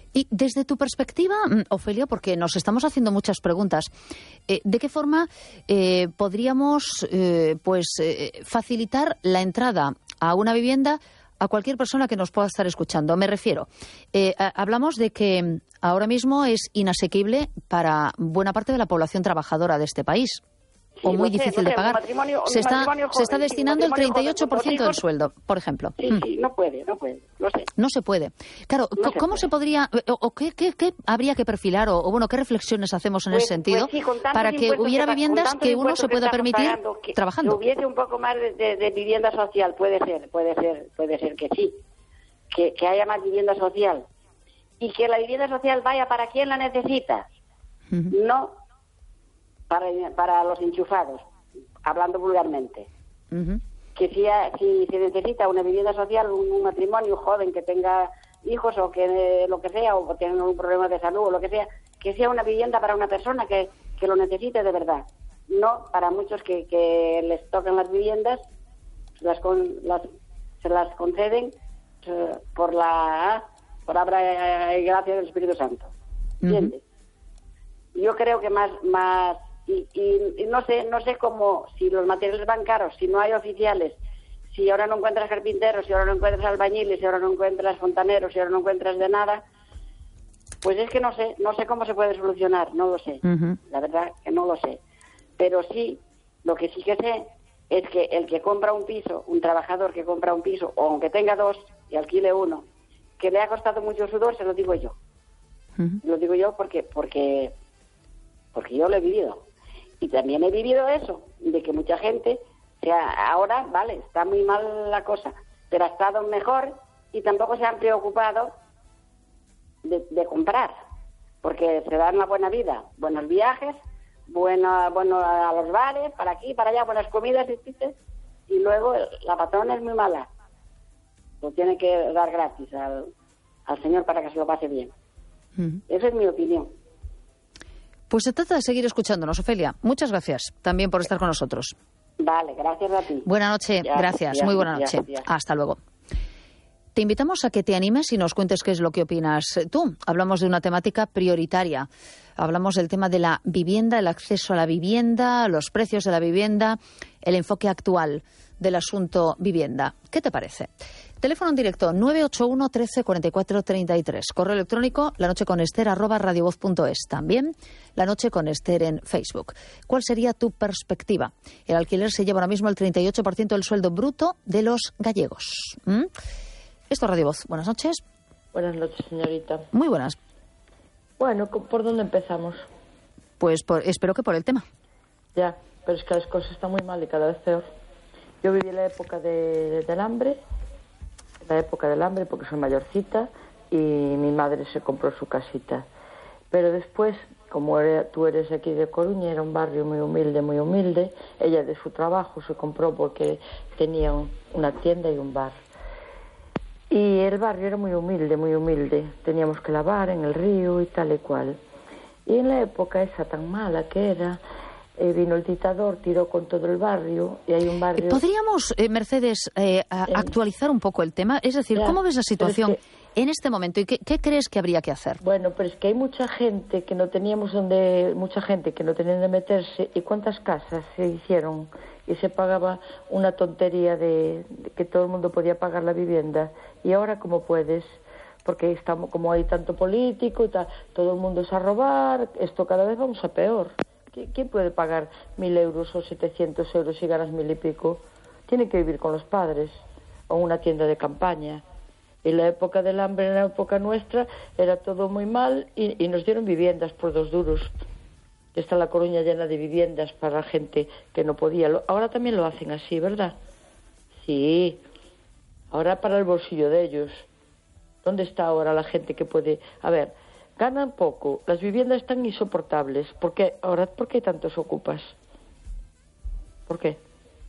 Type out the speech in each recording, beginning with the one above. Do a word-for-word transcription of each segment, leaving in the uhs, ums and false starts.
Y desde tu perspectiva, Ofelia, porque nos estamos haciendo muchas preguntas, eh, ¿de qué forma eh, podríamos eh, pues eh, facilitar la entrada a una vivienda a cualquier persona que nos pueda estar escuchando? Me refiero, eh, a, hablamos de que ahora mismo es inasequible para buena parte de la población trabajadora de este país. Sí, o muy no sé, difícil no de sé, pagar. matrimonio, se, está, joven, se está destinando sí, el treinta y ocho por ciento del sueldo, por ejemplo. Sí, sí, no puede, no puede, no sé. No se puede. Claro, no ¿cómo se, se puede. se podría, o, o qué, qué, qué habría que perfilar, o, o bueno, qué reflexiones hacemos en pues, ese sentido pues sí, para que hubiera que, viviendas que uno se pueda permitir pagando, que, trabajando? Que hubiese un poco más de, de, de vivienda social, puede ser, puede ser, puede ser que sí. Que, que haya más vivienda social. Y que la vivienda social vaya para quien la necesita, uh-huh. no para, para los enchufados, hablando vulgarmente. Uh-huh. Que si, si se necesita una vivienda social, un, un matrimonio joven que tenga hijos o que lo que sea, o que tenga un problema de salud o lo que sea, que sea una vivienda para una persona que, que lo necesite de verdad. No para muchos que, que les tocan las viviendas, las, con, las se las conceden por la por obra y gracia del Espíritu Santo. ¿Entiendes? Uh-huh. Yo creo que más más y, y, y no sé no sé cómo, si los materiales van caros, si no hay oficiales, si ahora no encuentras carpinteros, si ahora no encuentras albañiles, si ahora no encuentras fontaneros, si ahora no encuentras de nada, pues es que no sé no sé cómo se puede solucionar, no lo sé. Uh-huh. La verdad que no lo sé. Pero sí, lo que sí que sé es que el que compra un piso, un trabajador que compra un piso, o aunque tenga dos y alquile uno, que le ha costado mucho sudor, se lo digo yo. Uh-huh. Lo digo yo porque porque porque yo lo he vivido. Y también he vivido eso, de que mucha gente, o sea, ahora, vale, está muy mal la cosa, pero ha estado mejor y tampoco se han preocupado de, de comprar, porque se dan una buena vida, buenos viajes, bueno, bueno a los bares, para aquí, para allá, buenas comidas, y luego la patrona es muy mala. Lo tiene que dar gratis al, al señor para que se lo pase bien. Uh-huh. Esa es mi opinión. Pues se trata de seguir escuchándonos, Ofelia. Muchas gracias también por estar con nosotros. Vale, gracias a ti. Buena noche, ya, gracias, ya, muy buena noche. Ya, ya. Hasta luego. Te invitamos a que te animes y nos cuentes qué es lo que opinas tú. Hablamos de una temática prioritaria. Hablamos del tema de la vivienda, el acceso a la vivienda, los precios de la vivienda, el enfoque actual del asunto vivienda. ¿Qué te parece? Teléfono en directo nueve ocho uno, trece, cuarenta y cuatro, treinta y tres. Correo electrónico lanocheconester arroba radiovoz punto es. También La Noche con Ester en Facebook. ¿Cuál sería tu perspectiva? El alquiler se lleva ahora mismo el treinta y ocho por ciento del sueldo bruto de los gallegos. ¿Mm? Esto es Radio Voz. Buenas noches. Buenas noches, señorita. Muy buenas. Bueno, ¿por dónde empezamos? Pues por, espero que por el tema. Ya, pero es que las cosas están muy mal y cada vez peor. Yo viví la época de, del hambre, la época del hambre porque soy mayorcita y mi madre se compró su casita. Pero después, como era, tú eres aquí de Coruña, era un barrio muy humilde, muy humilde, ella de su trabajo se compró porque tenía un, una tienda y un bar. Y el barrio era muy humilde, muy humilde. Teníamos que lavar en el río y tal y cual. Y en la época esa tan mala que era, eh, vino el dictador, tiró con todo el barrio y hay un barrio... ¿Podríamos, eh, Mercedes, eh, a, eh, actualizar un poco el tema? Es decir, ya, ¿cómo ves la situación es que, en este momento y qué, qué crees que habría que hacer? Bueno, pero es que hay mucha gente que no teníamos donde... Mucha gente que no tenía donde meterse. ¿Y cuántas casas se hicieron? Y se pagaba una tontería de, de que todo el mundo podía pagar la vivienda. Y ahora, ¿cómo puedes? Porque estamos, como hay tanto político, ta, todo el mundo es a robar, esto cada vez vamos a peor. ¿Quién puede pagar mil euros o setecientos euros si ganas mil y pico? Tiene que vivir con los padres o en una tienda de campaña. En la época del hambre, en la época nuestra, era todo muy mal y, y nos dieron viviendas por dos duros. Está La Coruña llena de viviendas para gente que no podía. Ahora también lo hacen así, ¿verdad? Sí. Ahora para el bolsillo de ellos. ¿Dónde está ahora la gente que puede...? A ver, ganan poco, las viviendas están insoportables. ¿Por qué? Ahora, ¿por qué tantos ocupas? ¿Por qué?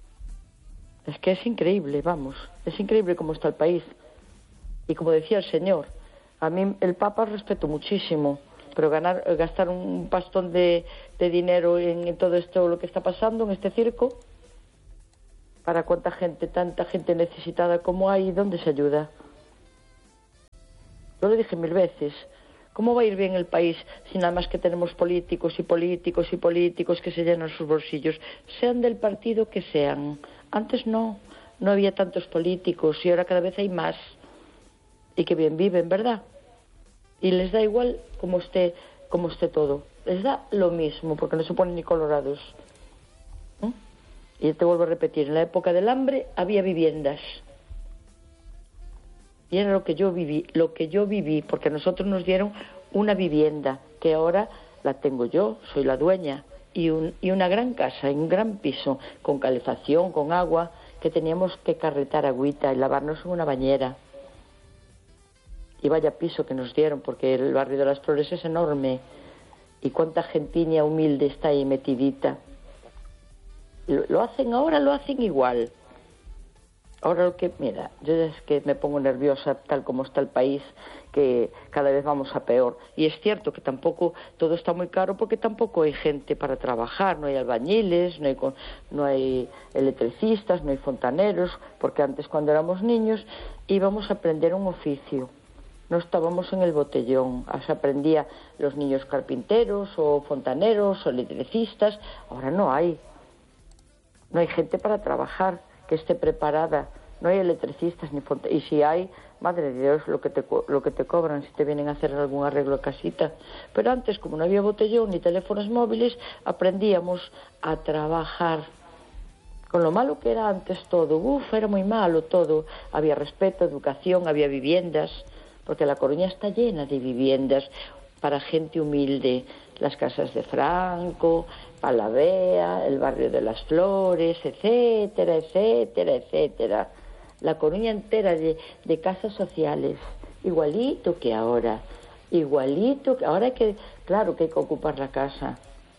Es que es increíble, vamos. Es increíble cómo está el país. Y como decía el señor, a mí el Papa respeto muchísimo, pero ganar, gastar un pastón de, de dinero en, en todo esto, lo que está pasando, en este circo, para cuánta gente, tanta gente necesitada como hay, ¿dónde se ayuda? Yo lo dije mil veces, ¿Cómo va a ir bien el país si nada más que tenemos políticos y políticos y políticos que se llenan sus bolsillos? Sean del partido que sean. Antes no, no había tantos políticos y ahora cada vez hay más. Y que bien viven, ¿verdad? Y les da igual como esté, como esté todo. Les da lo mismo, porque no se ponen ni colorados. ¿Eh? Y te vuelvo a repetir, en la época del hambre había viviendas. Y era lo que yo viví, lo que yo viví, porque a nosotros nos dieron una vivienda, que ahora la tengo yo, soy la dueña, y, un, y una gran casa, un gran piso, con calefacción, con agua, que teníamos que carretar agüita y lavarnos en una bañera. Y vaya piso que nos dieron, porque el barrio de las Flores es enorme, y cuánta gentiña humilde está ahí metidita. Lo, lo hacen ahora, lo hacen igual. Ahora lo que, mira, yo es que me pongo nerviosa tal como está el país, que cada vez vamos a peor. Y es cierto que tampoco todo está muy caro porque tampoco hay gente para trabajar, no hay albañiles, no hay, no hay electricistas, no hay fontaneros, porque antes cuando éramos niños íbamos a aprender un oficio. No estábamos en el botellón, se aprendía los niños carpinteros o fontaneros o electricistas, ahora no hay. No hay gente para trabajar que esté preparada, no hay electricistas ni fontaneros, y si hay, madre de Dios, lo que te lo que te cobran si te vienen a hacer algún arreglo a casita. Pero antes, como no había botellón ni teléfonos móviles, aprendíamos a trabajar. Con lo malo que era antes todo, uff, era muy malo todo. Había respeto, educación, había viviendas, porque La Coruña está llena de viviendas para gente humilde, las casas de Franco, Palavea, el barrio de las Flores, etcétera, etcétera, etcétera. La Coruña entera de, de casas sociales, igualito que ahora, igualito que ahora hay que, claro que hay que ocupar la casa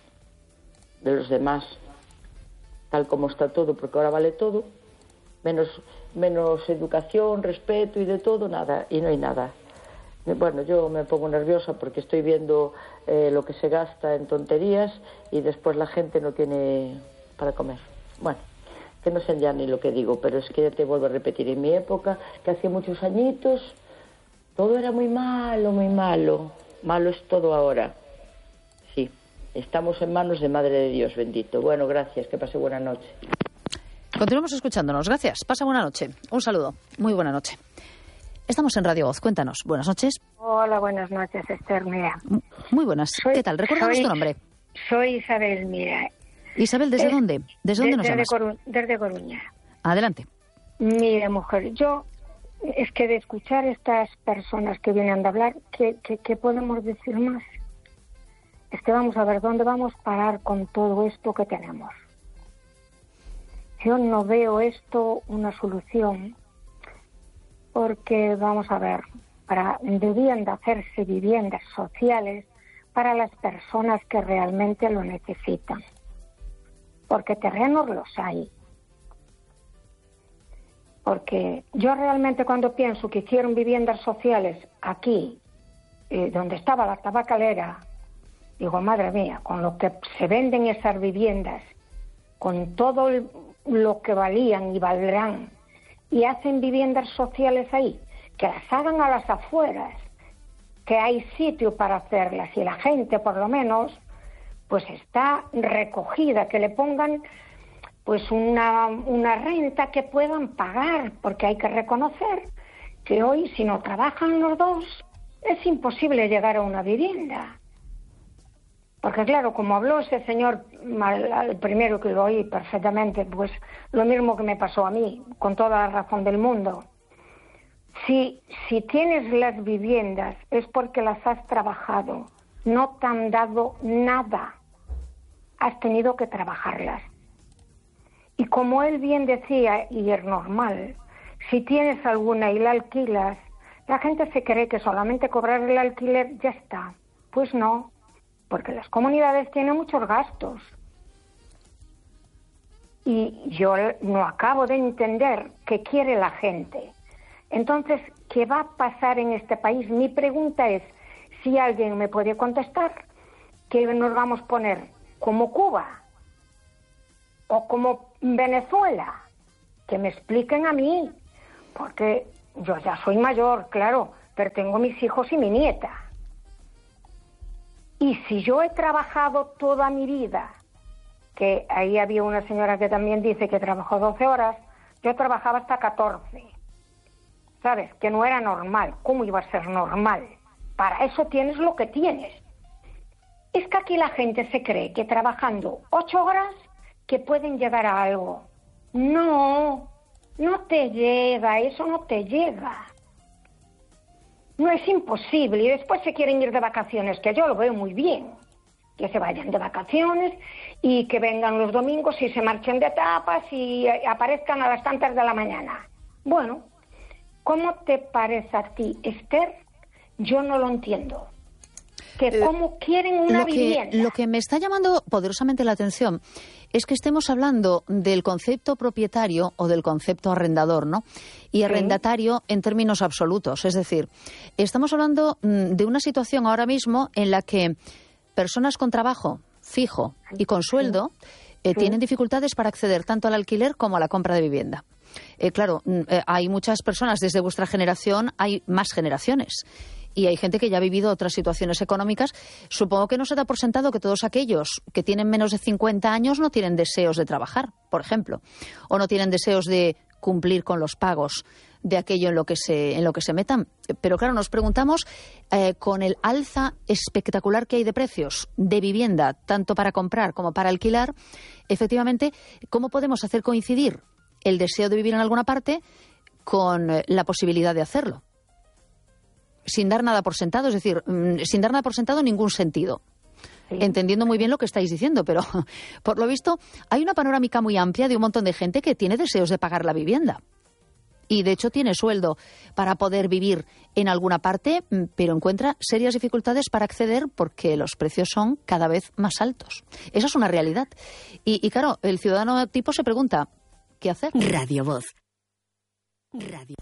de los demás, tal como está todo, porque ahora vale todo, menos, menos educación, respeto y de todo, nada, y no hay nada. Bueno, yo me pongo nerviosa porque estoy viendo eh, lo que se gasta en tonterías y después la gente no tiene para comer. Bueno, que no sé ya ni lo que digo, pero es que te vuelvo a repetir, en mi época, que hacía muchos añitos, todo era muy malo, muy malo. Malo es todo ahora. Sí, estamos en manos de Madre de Dios, bendito. Bueno, gracias, que pase buena noche. Continuamos escuchándonos, gracias. Pasa buena noche. Un saludo, muy buena noche. Estamos en Radio Voz, cuéntanos. Buenas noches. Hola, buenas noches, Esther, mira. Muy buenas. Soy, ¿Qué tal? Recuérdanos soy, tu nombre. Soy Isabel, mira. Isabel, ¿desde es, dónde? ¿Desde dónde nos desde llamas? Coru, desde Coruña. Adelante. Mira, mujer, yo, es que de escuchar estas personas que vienen a hablar, ¿qué, qué, qué podemos decir más? Es que vamos a ver dónde vamos a parar con todo esto que tenemos. Yo no veo esto una solución. Porque, vamos a ver, para, debían de hacerse viviendas sociales para las personas que realmente lo necesitan. Porque terrenos los hay. Porque yo realmente cuando pienso que hicieron viviendas sociales aquí, eh, donde estaba la tabacalera, digo, madre mía, con lo que se venden esas viviendas, con todo el, lo que valían y valdrán, y hacen viviendas sociales ahí, que las hagan a las afueras, que hay sitio para hacerlas y la gente por lo menos pues está recogida, que le pongan pues una, una renta que puedan pagar, porque hay que reconocer que hoy si no trabajan los dos es imposible llegar a una vivienda. Porque claro, como habló ese señor, el primero que lo oí perfectamente, pues lo mismo que me pasó a mí, con toda la razón del mundo. Si, si tienes las viviendas es porque las has trabajado, no te han dado nada, has tenido que trabajarlas. Y como él bien decía, y es normal, si tienes alguna y la alquilas, la gente se cree que solamente cobrar el alquiler ya está. Pues no. Porque las comunidades tienen muchos gastos. Y yo no acabo de entender qué quiere la gente. Entonces, ¿qué va a pasar en este país? Mi pregunta es, si alguien me puede contestar, ¿qué nos vamos a poner? ¿Como Cuba? ¿O como Venezuela? Que me expliquen a mí. Porque yo ya soy mayor, claro, pero tengo mis hijos y mi nieta. Y si yo he trabajado toda mi vida, que ahí había una señora que también dice que trabajó doce horas, yo trabajaba hasta catorce, ¿sabes? Que no era normal. ¿Cómo iba a ser normal? Para eso tienes lo que tienes. Es que aquí la gente se cree que trabajando ocho horas que pueden llegar a algo. No, no te llega, eso no te llega. No, es imposible. Y después se quieren ir de vacaciones, que yo lo veo muy bien. Que se vayan de vacaciones y que vengan los domingos y se marchen de tapas y aparezcan a las tantas de la mañana. Bueno, ¿cómo te parece a ti, Esther? Yo no lo entiendo. Que cómo quieren una lo que, vivienda. Lo que me está llamando poderosamente la atención es que estemos hablando del concepto propietario o del concepto arrendador, ¿no? Y arrendatario sí. en términos absolutos. Es decir, estamos hablando de una situación ahora mismo en la que personas con trabajo fijo y con sueldo eh, sí. tienen dificultades para acceder tanto al alquiler como a la compra de vivienda. Eh, claro, eh, hay muchas personas desde vuestra generación, hay más generaciones. Y hay gente que ya ha vivido otras situaciones económicas. Supongo que no se da por sentado que todos aquellos que tienen menos de cincuenta años no tienen deseos de trabajar, por ejemplo, o no tienen deseos de cumplir con los pagos de aquello en lo que se, en lo que se metan. Pero claro, nos preguntamos, eh, con el alza espectacular que hay de precios de vivienda, tanto para comprar como para alquilar, efectivamente, ¿cómo podemos hacer coincidir el deseo de vivir en alguna parte con eh, la posibilidad de hacerlo? Sin dar nada por sentado, es decir, sin dar nada por sentado en ningún sentido. Sí. Entendiendo muy bien lo que estáis diciendo, pero por lo visto hay una panorámica muy amplia de un montón de gente que tiene deseos de pagar la vivienda. Y de hecho tiene sueldo para poder vivir en alguna parte, pero encuentra serias dificultades para acceder porque los precios son cada vez más altos. Esa es una realidad. Y, y claro, el ciudadano tipo se pregunta, ¿qué hacer? Radio Voz. Radio.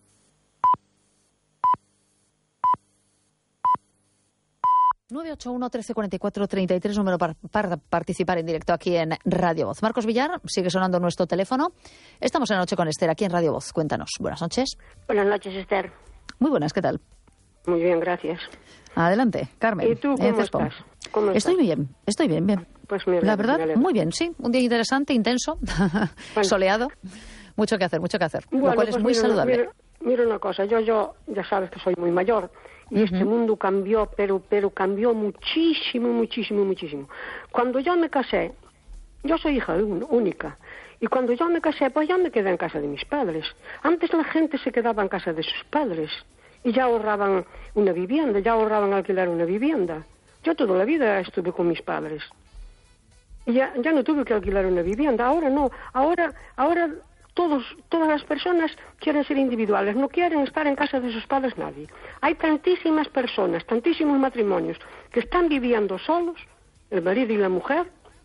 nueve ocho uno, trece cuarenta y cuatro, treinta y tres, número para, para participar en directo aquí en Radio Voz. Marcos Villar, sigue sonando nuestro teléfono. Estamos en la noche con Esther, aquí en Radio Voz. Cuéntanos. Buenas noches. Buenas noches, Esther. Muy buenas, ¿qué tal? Muy bien, gracias. Adelante, Carmen. ¿Y tú cómo estás? ¿Cómo estoy estás? bien, estoy bien, bien. Pues mira, la verdad, muy bien, sí. Un día interesante, intenso, bueno. soleado. Mucho que hacer, mucho que hacer. Bueno, lo cual pues es muy mira, saludable. Mira, mira una cosa, yo, yo, ya sabes que soy muy mayor. Y uh-huh. este mundo cambió, pero, pero cambió muchísimo, muchísimo, muchísimo. Cuando yo me casé, yo soy hija única, y cuando yo me casé, pues ya me quedé en casa de mis padres. Antes la gente se quedaba en casa de sus padres, y ya ahorraban una vivienda, ya ahorraban alquilar una vivienda. Yo toda la vida estuve con mis padres. Y ya, ya no tuve que alquilar una vivienda, ahora no, ahora, ahora... Todos, todas las personas quieren ser individuales, no quieren estar en casa de sus padres nadie. Hay tantísimas personas, tantísimos matrimonios que están viviendo solos, el marido y la mujer,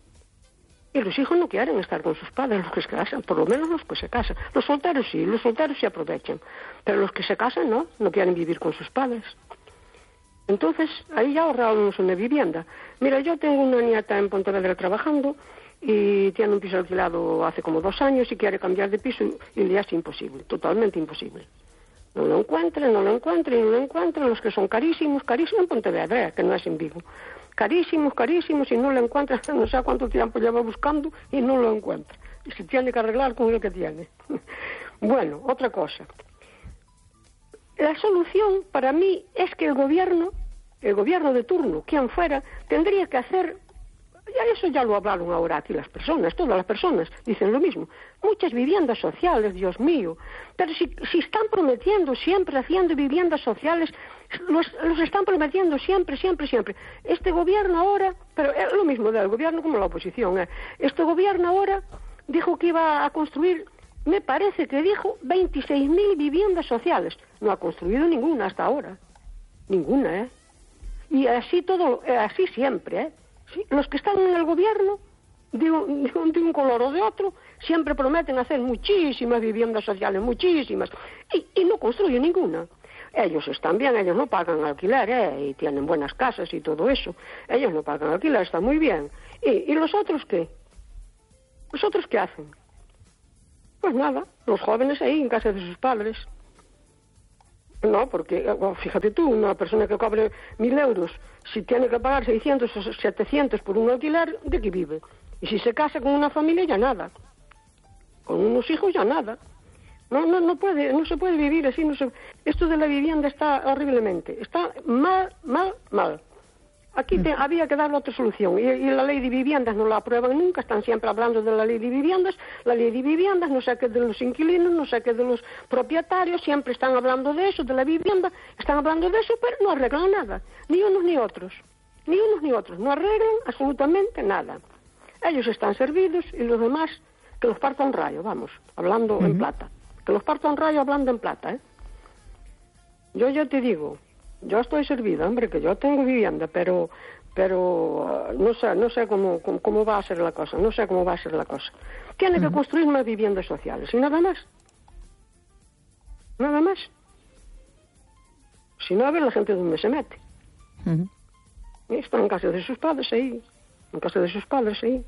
y los hijos no quieren estar con sus padres, los que se casan, por lo menos los que se casan. Los solteros sí, los solteros se aprovechan, pero los que se casan no, no quieren vivir con sus padres. Entonces, ahí ya ahorramos una vivienda. Mira, yo tengo una nieta en Pontevedra trabajando, y tiene un piso alquilado hace como dos años y quiere cambiar de piso y le es imposible, totalmente imposible. No lo encuentran, no lo encuentran, no lo encuentran, los que son carísimos, carísimos en Pontevedra, que no es en Vigo. Carísimos, carísimos y no lo encuentran, no sé cuánto tiempo lleva buscando y no lo encuentra. Y se tiene que arreglar con el que tiene. Bueno, otra cosa. La solución para mí es que el gobierno, el gobierno de turno, quien fuera, tendría que hacer... Ya eso ya lo hablaron ahora aquí las personas, todas las personas dicen lo mismo. Muchas viviendas sociales, Dios mío. Pero si, si están prometiendo siempre, haciendo viviendas sociales, los, los están prometiendo siempre, siempre, siempre. Este gobierno ahora, pero es lo mismo del gobierno como la oposición, ¿eh? Este gobierno ahora dijo que iba a construir, me parece que dijo veintiséis mil viviendas sociales. No ha construido ninguna hasta ahora. Ninguna, ¿eh? Y así todo, así siempre, ¿eh? Sí, los que están en el gobierno, de un, de, un, de un color o de otro, siempre prometen hacer muchísimas viviendas sociales, muchísimas, y, y no construyen ninguna. Ellos están bien, ellos no pagan alquiler, ¿eh? Y tienen buenas casas y todo eso. Ellos no pagan alquiler, está muy bien. ¿Y, y los otros qué? ¿Los otros qué hacen? Pues nada, los jóvenes ahí en casa de sus padres. No, porque, fíjate tú, una persona que cobre mil euros, si tiene que pagar seiscientos o setecientos por un alquiler, ¿de qué vive? Y si se casa con una familia, ya nada. Con unos hijos, ya nada. No, no, no puede, no se puede vivir así. No se... Esto de la vivienda está horriblemente. Está mal, mal, mal. Aquí te, había que darle otra solución. Y, y la ley de viviendas no la aprueban nunca. Están siempre hablando de la ley de viviendas. La ley de viviendas, no sé qué de los inquilinos, no sé qué de los propietarios. Siempre están hablando de eso, de la vivienda. Están hablando de eso, pero no arreglan nada. Ni unos ni otros. Ni unos ni otros. No arreglan absolutamente nada. Ellos están servidos y los demás que los parta un rayo, vamos, hablando uh-huh. en plata. Que los parta un rayo hablando en plata, ¿eh? Yo ya te digo, yo estoy servida, hombre, que yo tengo vivienda, pero pero uh, no sé, no sé cómo, cómo, cómo va a ser la cosa, no sé cómo va a ser la cosa. Tiene uh-huh. que construir más viviendas sociales, y nada más. Nada más. Si no, a ver la gente dónde se mete. Uh-huh. Y están en casa de sus padres ahí, en casa de sus padres ahí.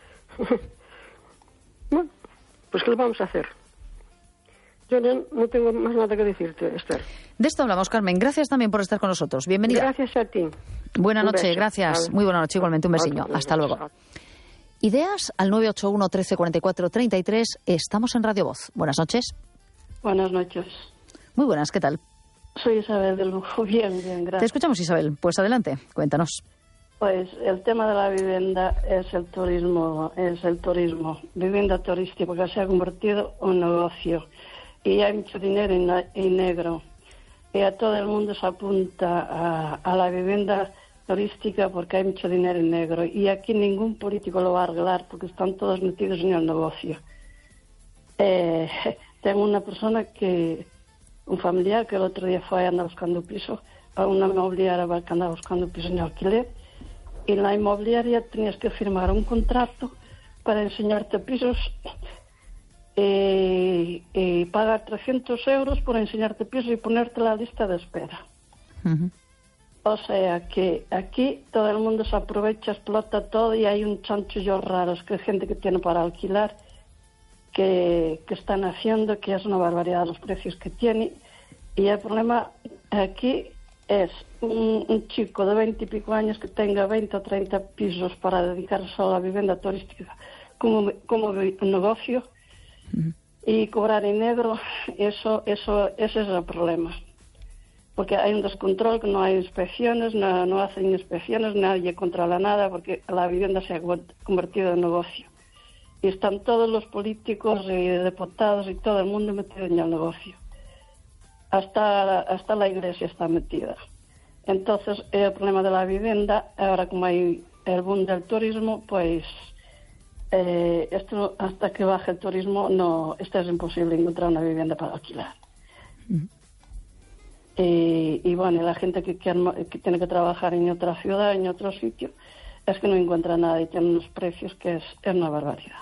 Bueno, pues ¿qué le vamos a hacer? Yo no, no tengo más nada que decirte, Esther. De esto hablamos, Carmen. Gracias también por estar con nosotros. Bienvenida. Gracias a ti. Buena un noche, beso. gracias. Vale. Muy buena noche, igualmente. Un besiño. Vale. Hasta luego. Vale. Ideas al nueve ocho uno, trece, cuarenta y cuatro, treinta y tres. Estamos en Radio Voz. Buenas noches. Buenas noches. Muy buenas, ¿qué tal? Soy Isabel de Lujo. Bien, bien, gracias. Te escuchamos, Isabel. Pues adelante, cuéntanos. Pues el tema de la vivienda es el turismo, es el turismo, vivienda turística, porque se ha convertido en un negocio y hay mucho dinero en, en negro. Y a todo el mundo se apunta a, a la vivienda turística porque hay mucho dinero en negro y aquí ningún político lo va a arreglar porque están todos metidos en el negocio. Eh, tengo una persona que, un familiar que el otro día fue a andar buscando piso, a una inmobiliaria que andaba buscando piso en alquiler. Y en la inmobiliaria tenías que firmar un contrato para enseñarte pisos y, y pagar trescientos euros por enseñarte pisos y ponerte la lista de espera. Uh-huh. O sea que aquí todo el mundo se aprovecha, explota todo y hay un chanchullo raros que hay gente que tiene para alquilar que, que están haciendo, que es una barbaridad los precios que tiene. Y el problema aquí es un, un chico de veinte y pico años que tenga veinte o treinta pisos para dedicarse a la vivienda turística como, como negocio uh-huh. y cobrar en negro, eso, eso, ese es el problema. Porque hay un descontrol, que no hay inspecciones, no, no hacen inspecciones, nadie controla nada porque la vivienda se ha convertido en negocio. Y están todos los políticos y diputados y todo el mundo metido en el negocio. Hasta, hasta la iglesia está metida. Entonces, el problema de la vivienda, ahora como hay el boom del turismo, pues eh, esto hasta que baje el turismo, no, esto es imposible encontrar una vivienda para alquilar. Mm. Y, y bueno, la gente que, que, que tiene que trabajar en otra ciudad, en otro sitio, es que no encuentra nada y tiene unos precios que es, es una barbaridad.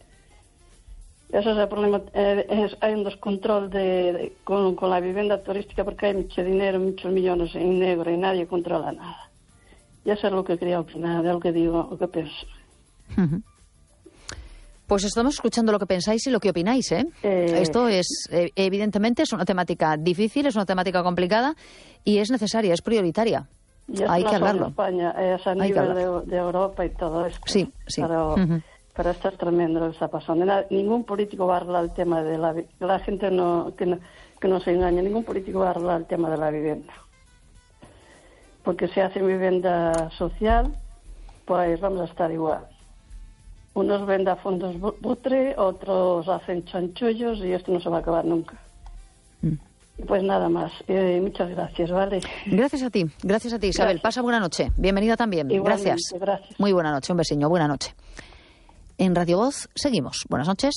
Ese es el problema. Eh, es, hay un descontrol de, de, con, con la vivienda turística porque hay mucho dinero, muchos millones en negro y nadie controla nada. Y eso es lo que quería opinar, de lo que digo, lo que pienso. Uh-huh. Pues estamos escuchando lo que pensáis y lo que opináis, ¿eh? eh... Esto es, eh, evidentemente, es una temática difícil, es una temática complicada y es necesaria, es prioritaria. Hay que hablarlo. En España, es a nivel de, de Europa y todo esto. Sí, sí. Pero, uh-huh. pero esto es tremendo lo que está pasando. Ningún político va a arreglar el tema de la vivienda. La gente no que, no, que no se engañe, ningún político va a arreglar el tema de la vivienda. Porque si hacen vivienda social, pues vamos a estar igual. Unos venden fondos butre, otros hacen chanchullos y esto no se va a acabar nunca. Mm. Pues nada más. Eh, muchas gracias, ¿vale? Gracias a ti, gracias a ti, Isabel. Gracias. Pasa buena noche. Bienvenida también. Igualmente, gracias. gracias. Muy buena noche, un besiño, buena noche. En Radio Voz seguimos. Buenas noches.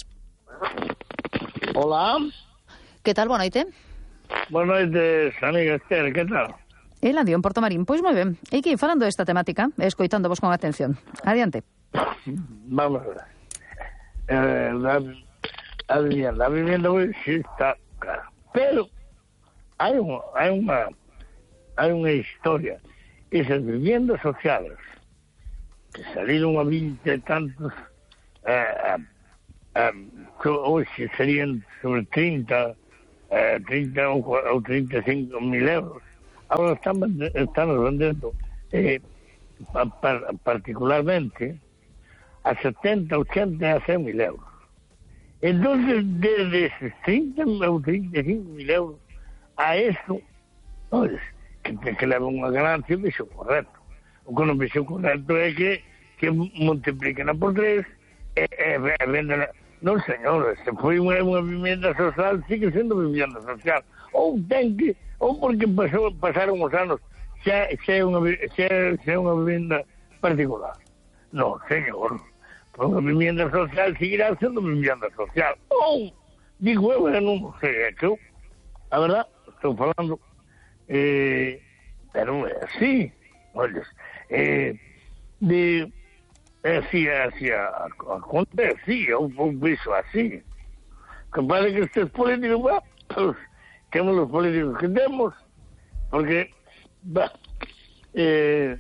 Hola. ¿Qué tal, boa noite? Boa noite, amiga Esther, ¿qué tal? Eladio, en Porto Marín. Pois moi ben. E que falando desta temática, escoitándovos con atención. Adiante. Vamos a ver. Eh, la, la vivienda, la vivienda hoy sí está cara. Pero hay, un, hay, una, hay una historia. Esas viviendas sociales que salieron a veinte tantos, eh, eh, eh, hoy serían sobre treinta eh, trinta ou, ou trinta e cinco mil euros. Agora están, están vendendo eh, particularmente a setenta, ochenta e a cien mil euros. Entonces, desde esos trinta ou trinta e cinco mil euros a eso, oye, que, que leva unha ganancia, vexo correcto. O que non vexo correcto é que, que multipliquen a por tres e, e, e venden. Non, señor, se foi unha, unha vivienda social, sigue sendo vivienda social. Ou ten que, ou porque pasou, pasaron os anos, xa, xa, é unha, xa, xa é unha vivienda particular. Non, señor, unha vivienda social seguirá sendo vivienda social. Ou, digo eu, eu non sei, é que eu, a verdad, estou falando, eh, pero é así, olha, eh, de... É así, é así, a, a conta é así, é un pouco iso así. Que parece que estes políticos, bah, pues, temos os políticos que temos, porque, bah, eh,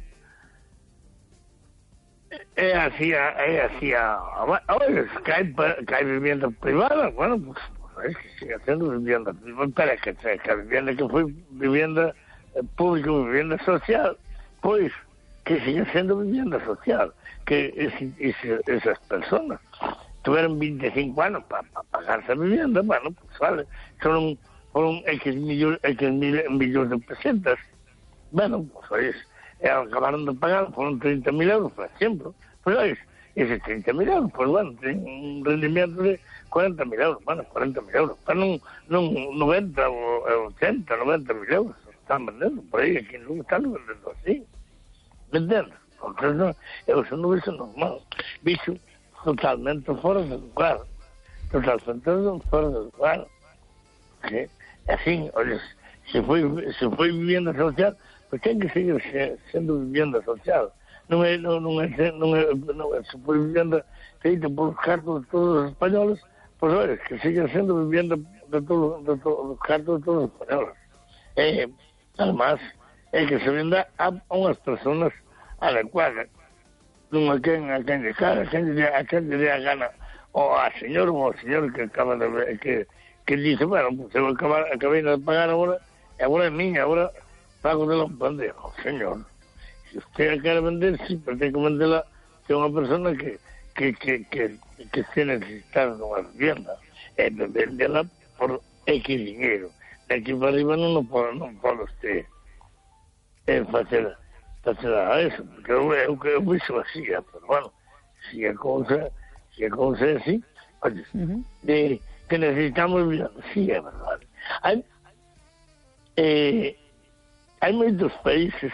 é así, é así, a, a, oye, que hai, que hai vivienda privada, bueno, pues, pues, é que sigue sendo vivienda privada, pero é que, que a vivienda que foi vivienda pública, vivienda social, pois, que sigue sendo vivienda social, que ese, ese, esas personas tuvieron veinticinco años para pa pagarse a vivienda, bueno, pues vale, son, son X millones, X mil, millones de pesetas, bueno, pues oye, acabaron de pagar, fueron treinta mil euros, por ejemplo, pues oye, esos treinta mil euros, pues bueno, tienen un rendimiento de cuarenta mil euros, bueno, cuarenta mil euros, pero no, no noventa o ochenta, noventa mil euros, están vendiendo, por ahí, aquí no están vendiendo así. ¿Me entiendes? Entonces, no, eso no es normal. Bicho totalmente fora de lugar. Totalmente fora de lugar. ¿Sí? Así, oye, se foi, se foi vivienda social, pues ten que seguir sendo vivienda social. Non é, non, non é, non é, non é, se foi vivienda feita por os cartos de todos os españoles, pues oye, que siga sendo vivienda de todos de todo, os cartos de todos os españoles. Eh, además, é que se venda a unhas personas adecuadas, non a quen a quen lle cara, a quen lle a quen lle a gana, ou a señor ou ao señor que acaba de ver, que que dice, bueno, pues eu acaba, acabei de pagar agora, e agora é miña, agora pago de la bandeja. Oh, señor, se usted a quere vender, sí, pero ten que vendela que é unha persona que que que que que se necesita dunha vivienda, e vendela por X dinheiro. De aquí para arriba non pode, non pode usted é facer, facer a eso, porque eu, eu, eu vexo así, pero bueno, si a cousa, si a cousa é así, oye, uh-huh. de, que necesitamos vivienda, sí, é verdade. Hai, eh, hai moitos países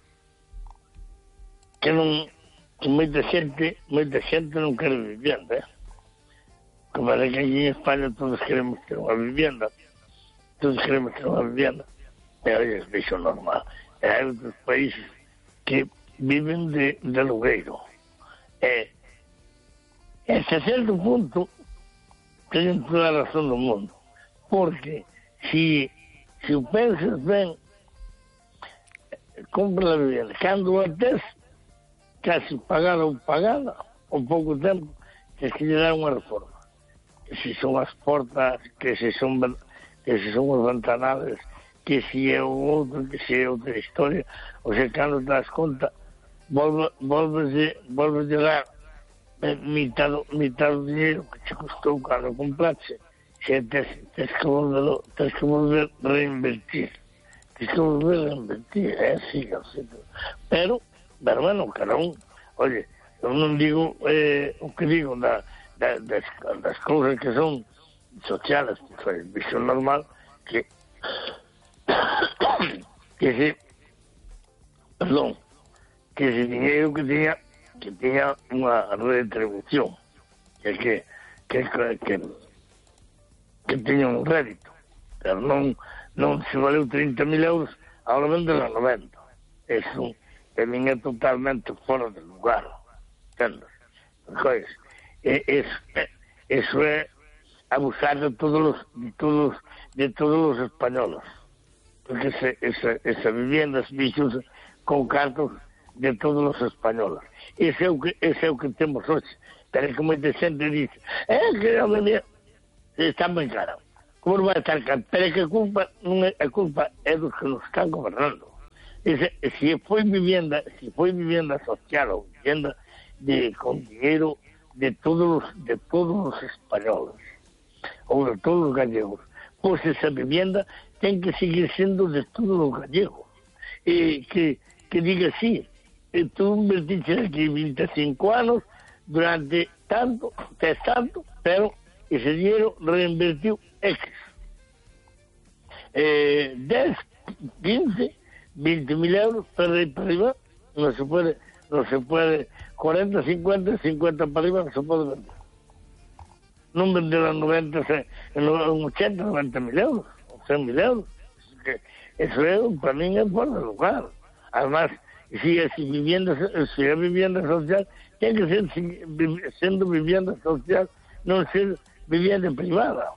que non, que moita xente, moita xente non quere vivienda, eh? Como é que aquí en España todos queremos ter unha vivienda, todos queremos ter unha vivienda, pero oye, é vexo normal. Hai outros países que viven de, de alugueiro. E, ese certo punto, teñen toda a razón do mundo. Porque, si, si o pensas ben, compra a vivienda. Cando a tes, casi pagada ou pagada, ou pouco tempo, que se lle dá unha reforma. Que se son as portas, que se son, que se son os ventanales, que si é o outro, que si é outra historia, ou se cando te das conta, volve, volve, volve a dar eh, mitad, mitad do dinheiro que te custou cando compraste, se tes, tes que volver, tes que volver reinvertir, tes que volver reinvertir, é así, así. Pero, pero bueno, cada un, oye, eu non digo eh, o que digo da, da, das, das cousas que son sociales, pues, visión normal, que que ese, perdón, que ese dinero que tenía, que tenía una retribución, que que que que, que tenía un rédito, pero non, non se valeu treinta mil euros, ahora vende a noventa. Eso é totalmente fora de lugar, entendes? Porque, es, eso é abusar de todos los, de todos, de todos los españoles. Porque esa, esa, esa vivienda se bichos con cartos de todos os españoles. Ese é o que, ese é o que temos hoxe. Pero que moita xente dice, é que a vivienda está moi cara. como vai estar can? Pero que a culpa non é, a culpa é dos que nos están gobernando. Ese, se foi vivienda, se foi vivienda social ou vivienda de con dinheiro de todos os, de todos os españoles ou de todos os gallegos, pois esa vivienda ten que seguir sendo de todos os gallegos. E que, que diga así, tú invertiste aquí vinte e cinco anos, durante tanto, tes tanto, pero ese dinero reinvertiu X. Eh, dez, quince, veinte mil euros para ir para arriba, no se puede, no se puede, cuarenta, cincuenta, cincuenta para arriba no se puede vender. No vender a noventa, ochenta, noventa mil euros, cien mil euros. Eso es, para mí es fuera de lugar. Además, si es vivienda, si es vivienda social, tiene que ser siendo vivienda social, no ser vivienda privada.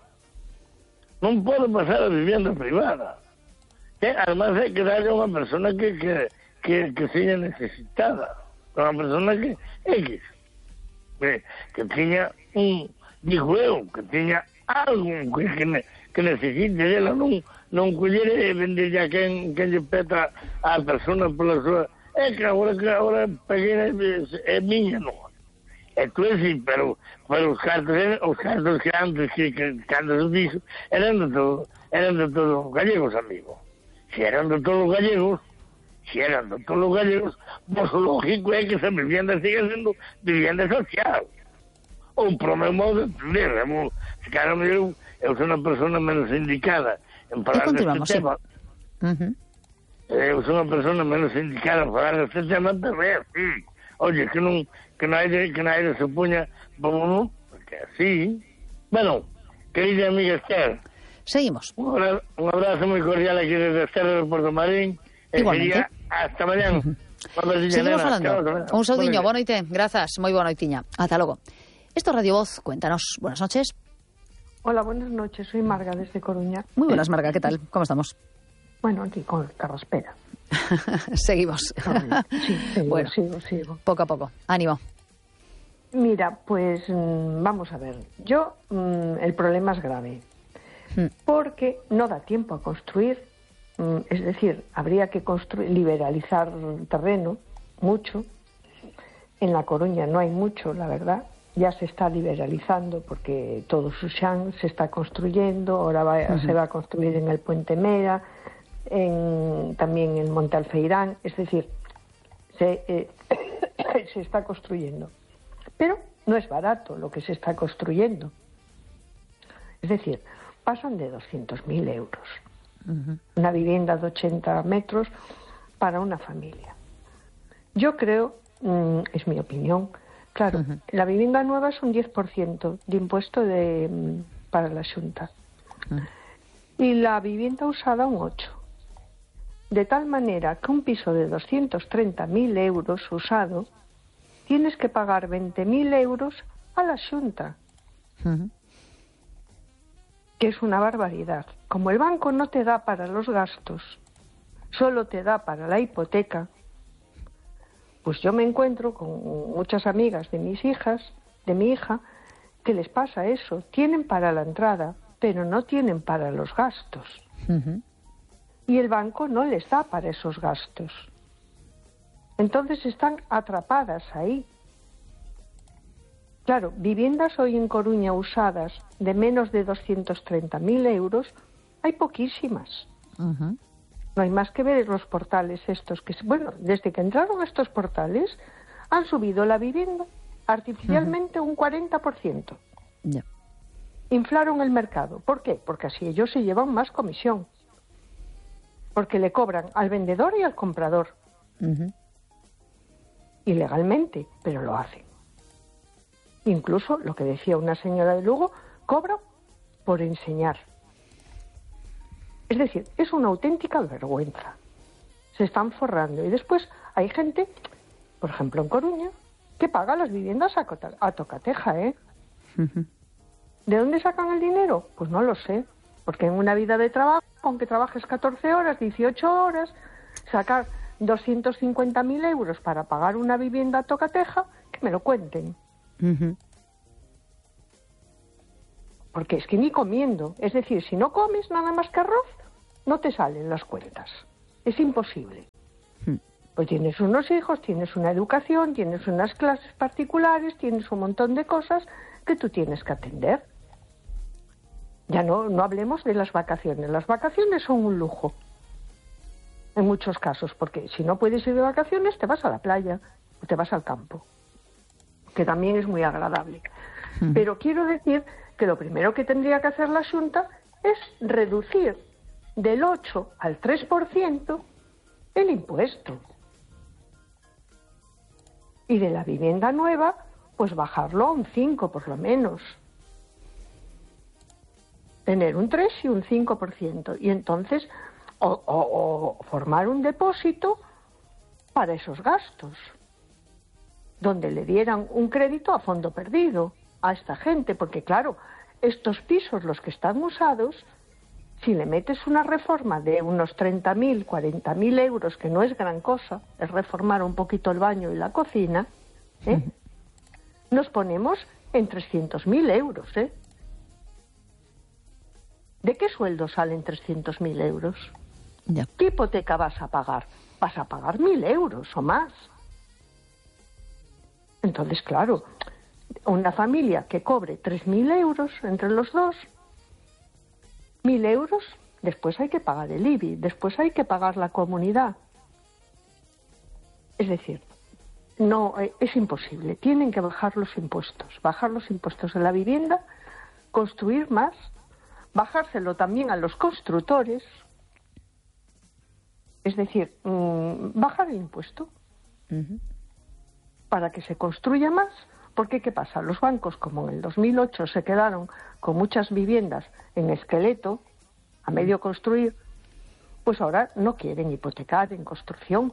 No puede pasar a vivienda privada. ¿Eh? Además hay que darle a una persona que, que, que, que sea necesitada, a una persona que X, que, que tenga un, digo yo, que tenga algo que, que, que necesite de ella, no, non cogliere e vender ya que, que lle peta a persona pola súa, é que agora que agora peguei é miña, non. É tú sí, pero, pero os cartos, os cartos que antes que, que cando se dixo, eran de todo, eran de todos os gallegos, amigo. Se eran de todos os gallegos, se eran de todos os gallegos, pois o lógico é que esa vivienda siga sendo vivienda social. Ou pro meu modo de entender, se cara eu, eu sou unha persona menos indicada en falar deste tema. Sí. Uh-huh. Eu sou unha persona menos indicada en falar deste tema, pero é así. Oye, que non que nadie, que nadie se puña, porque así. Bueno, querida amiga Esther. Seguimos. Un abrazo, un abrazo moi cordial aquí desde Esther de Porto Marín. Igualmente. Hasta mañana. Uh-huh. Seguimos falando. Un saudiño, boa noite. Grazas, moi boa noitiña. Ata logo. Esto es Radio Voz. Cuéntanos. Buenas noches. Hola, buenas noches. Soy Marga desde Coruña. Muy buenas, Marga. ¿Qué tal? ¿Cómo estamos? Bueno, aquí con carraspera. Seguimos. Sí, sigo, bueno, sigo, sigo. Poco a poco. Ánimo. Mira, pues vamos a ver. Yo, el problema es grave. Porque no da tiempo a construir. Es decir, habría que construir, liberalizar terreno, mucho. En La Coruña no hay mucho, la verdad. Ya se está liberalizando porque todo Suxán se está construyendo, ahora va, uh-huh. se va a construir en el Puente Mera, en, también en Monte Alfeirán, es decir, se, eh, se está construyendo. Pero no es barato lo que se está construyendo. Es decir, pasan de doscientos mil euros. Uh-huh. Una vivienda de ochenta metros para una familia. Yo creo, mm, es mi opinión, claro, uh-huh. la vivienda nueva es un diez por ciento de impuesto de, para la Xunta. Uh-huh. Y la vivienda usada un ocho por ciento. De tal manera que un piso de doscientos treinta mil euros usado, tienes que pagar veinte mil euros a la Xunta. Uh-huh. Que es una barbaridad. Como el banco no te da para los gastos, solo te da para la hipoteca, pues yo me encuentro con muchas amigas de mis hijas, de mi hija, que les pasa eso. Tienen para la entrada, pero no tienen para los gastos. Uh-huh. Y el banco no les da para esos gastos. Entonces están atrapadas ahí. Claro, viviendas hoy en Coruña usadas de menos de doscientos treinta mil euros, hay poquísimas. Uh-huh. No hay más que ver los portales estos que... Bueno, desde que entraron estos portales, han subido la vivienda artificialmente uh-huh. un cuarenta por ciento. Yeah. Inflaron el mercado. ¿Por qué? Porque así ellos se llevan más comisión. Porque le cobran al vendedor y al comprador. Uh-huh. Ilegalmente, pero lo hacen. Incluso, lo que decía una señora de Lugo, cobra por enseñar. Es decir, es una auténtica vergüenza. Se están forrando. Y después hay gente, por ejemplo en Coruña, que paga las viviendas a, a tocateja, ¿eh? Uh-huh. ¿De dónde sacan el dinero? Pues no lo sé. Porque en una vida de trabajo, aunque trabajes catorce horas, dieciocho horas, sacar doscientos cincuenta mil euros para pagar una vivienda a tocateja, que me lo cuenten. Uh-huh. Porque es que ni comiendo, es decir, si no comes nada más que arroz, no te salen las cuentas. Es imposible. Hmm. Pues tienes unos hijos, tienes una educación, tienes unas clases particulares, tienes un montón de cosas que tú tienes que atender. Ya no, no hablemos de las vacaciones. Las vacaciones son un lujo, en muchos casos, porque si no puedes ir de vacaciones, te vas a la playa o te vas al campo, que también es muy agradable. Hmm. Pero quiero decir que lo primero que tendría que hacer la Xunta es reducir del ocho al tres por ciento el impuesto. Y de la vivienda nueva, pues bajarlo a un cinco por lo menos. Tener un tres y un cinco por ciento. Y entonces, o, o, o formar un depósito para esos gastos, donde le dieran un crédito a fondo perdido a esta gente, porque claro, estos pisos, los que están usados, si le metes una reforma de unos treinta mil, cuarenta mil euros, que no es gran cosa, es reformar un poquito el baño y la cocina, ¿eh? Nos ponemos en trescientos mil euros, ¿eh? ¿De qué sueldo salen trescientos mil euros? Ya. ¿Qué hipoteca vas a pagar? Vas a pagar mil euros o más. Entonces, claro, una familia que cobre tres mil euros entre los dos, mil euros, después hay que pagar el I B I, después hay que pagar la comunidad. Es decir, no, es imposible. Tienen que bajar los impuestos, bajar los impuestos de la vivienda, construir más, bajárselo también a los constructores, es decir, mmm, bajar el impuesto uh-huh. para que se construya más. Porque, ¿qué pasa? Los bancos, como en el dos mil ocho se quedaron con muchas viviendas en esqueleto, a medio construir, pues ahora no quieren hipotecar en construcción.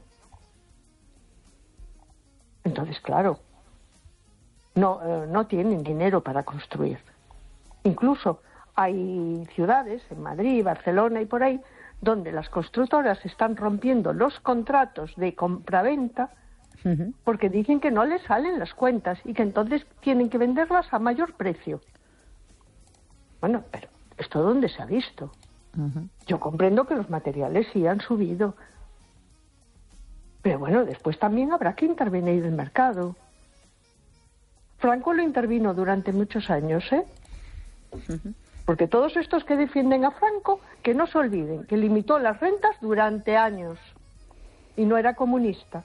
Entonces, claro, no, eh, no tienen dinero para construir. Incluso hay ciudades, en Madrid, Barcelona y por ahí, donde las constructoras están rompiendo los contratos de compraventa porque dicen que no les salen las cuentas y que entonces tienen que venderlas a mayor precio. Bueno, pero ¿esto dónde se ha visto? Uh-huh. Yo comprendo que los materiales sí han subido, pero bueno, después también habrá que intervenir el mercado. Franco lo intervino durante muchos años, ¿eh? Uh-huh. Porque todos estos que defienden a Franco, que no se olviden que limitó las rentas durante años y no era comunista.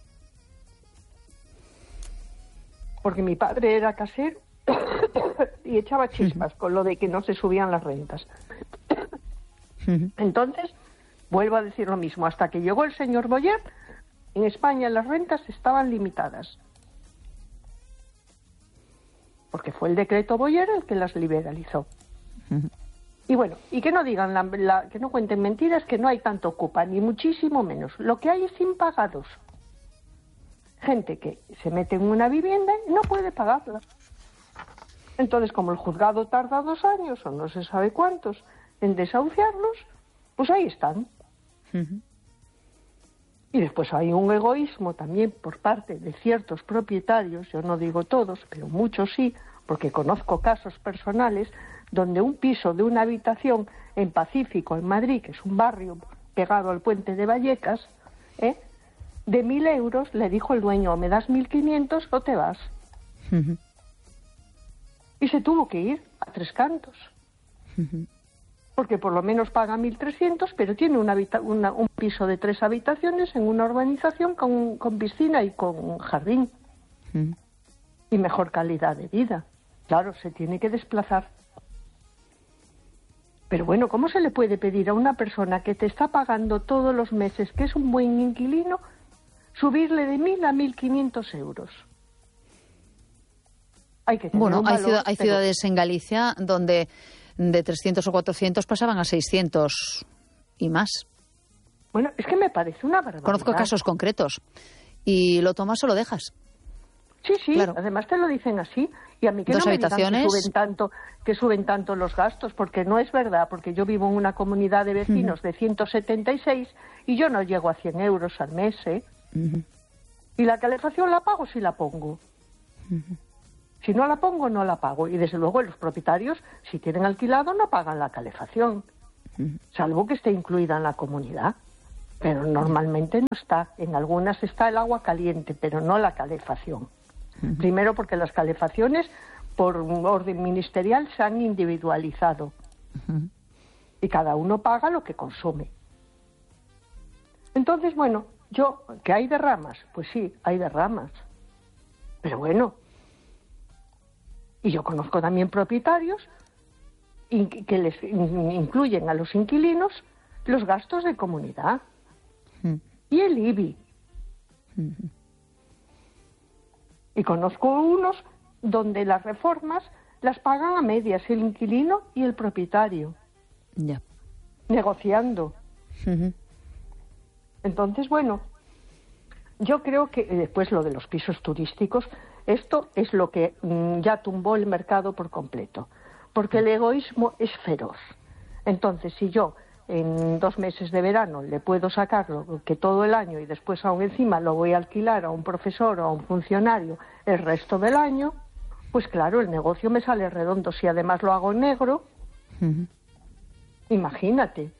Porque mi padre era casero y echaba chispas con lo de que no se subían las rentas. Entonces, vuelvo a decir lo mismo, hasta que llegó el señor Boyer, en España las rentas estaban limitadas. Porque fue el decreto Boyer el que las liberalizó. Y bueno, y que no digan, la, la, que no cuenten mentiras, que no hay tanto ocupa, ni muchísimo menos. Lo que hay es impagados. Gente que se mete en una vivienda y no puede pagarla. Entonces, como el juzgado tarda dos años o no se sabe cuántos en desahuciarlos, pues ahí están. Uh-huh. Y después hay un egoísmo también por parte de ciertos propietarios, yo no digo todos, pero muchos sí, porque conozco casos personales donde un piso de una habitación en Pacífico, en Madrid, que es un barrio pegado al puente de Vallecas, ¿eh? de mil euros, le dijo el dueño, o me das mil quinientos o te vas. Uh-huh. Y se tuvo que ir a Tres Cantos. Uh-huh. Porque por lo menos paga mil trescientos, pero tiene una habita- una, un piso de tres habitaciones en una urbanización con, con piscina y con jardín. Uh-huh. Y mejor calidad de vida. Claro, se tiene que desplazar. Pero bueno, ¿cómo se le puede pedir a una persona que te está pagando todos los meses, que es un buen inquilino, subirle de mil a mil quinientos euros? Hay que tener bueno, un hay, valor, ciudad, hay pero... ciudades en Galicia donde de trescientos o cuatrocientos pasaban a seiscientos y más. Bueno, es que me parece una barbaridad. Conozco casos concretos. Y lo tomas o lo dejas. Sí, sí, claro. Además te lo dicen así. Y a mí que Dos no me habitaciones. digan que suben tanto, que suben tanto los gastos, porque no es verdad, porque yo vivo en una comunidad de vecinos uh-huh. de ciento setenta y seis y yo no llego a cien euros al mes, ¿eh? Uh-huh. Y la calefacción la pago si la pongo. Uh-huh. Si no la pongo, no la pago. Y desde luego los propietarios, si tienen alquilado, no pagan la calefacción, salvo que esté incluida en la comunidad. Pero normalmente no está. En algunas está el agua caliente, pero no la calefacción. Uh-huh. Primero porque las calefacciones, por orden ministerial, se han individualizado. Uh-huh. Y cada uno paga lo que consume. Entonces, bueno, yo, ¿que hay derramas? Pues sí, hay derramas. Pero bueno, y yo conozco también propietarios que les incluyen a los inquilinos los gastos de comunidad. Uh-huh. Y el I B I. Uh-huh. Y conozco unos donde las reformas las pagan a medias el inquilino y el propietario. Ya. Yeah. Negociando. Uh-huh. Entonces, bueno, yo creo que después lo de los pisos turísticos, esto es lo que mmm, ya tumbó el mercado por completo. Porque el egoísmo es feroz. Entonces, si yo en dos meses de verano le puedo sacar lo que todo el año y después aún encima lo voy a alquilar a un profesor o a un funcionario el resto del año, pues claro, el negocio me sale redondo. Si además lo hago en negro, uh-huh. Imagínate.